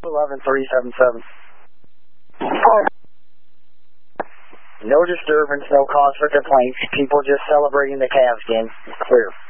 11377. No disturbance, no cause for complaints. People just celebrating the Cavs game. Clear.